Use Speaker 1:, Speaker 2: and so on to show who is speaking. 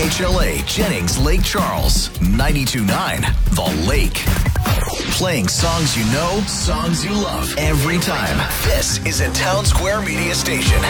Speaker 1: KHLA, Jennings, Lake Charles, 92.9 The Lake. Playing songs you know, songs you love, every time. This is a Town Square Media Station.